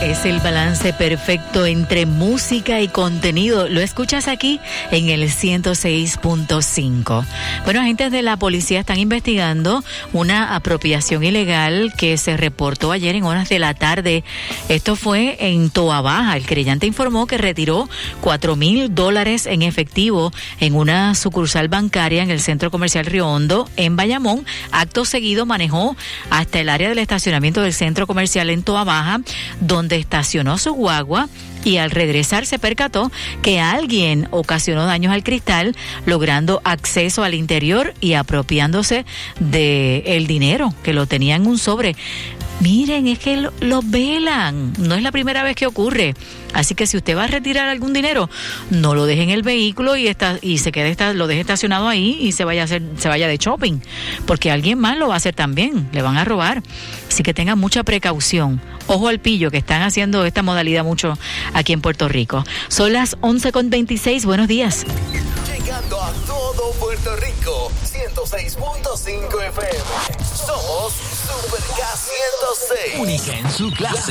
Es el balance perfecto entre música y contenido. Lo escuchas aquí en el 106.5. Bueno, agentes de la policía están investigando una apropiación ilegal que se reportó ayer en horas de la tarde. Esto fue en Toa Baja. El querellante informó que retiró $4,000 en efectivo en una sucursal bancaria en el Centro Comercial Río Hondo, en Bayamón. Acto seguido manejó hasta el área del estacionamiento del Centro Comercial en Toa Baja, donde estacionó su guagua, y al regresar se percató que alguien ocasionó daños al cristal, logrando acceso al interior y apropiándose del dinero que lo tenía en un sobre. Miren, es que lo velan, no es la primera vez que ocurre. Así que si usted va a retirar algún dinero, no lo deje en el vehículo y lo deje estacionado ahí y se vaya de shopping, porque alguien más lo va a hacer también, le van a robar. Así que tengan mucha precaución. Ojo al pillo, que están haciendo esta modalidad mucho aquí en Puerto Rico. Son las 11:26, buenos días. Llegando a todo Puerto Rico, 106.5 FM. Somos Super K 106. Única en su clase.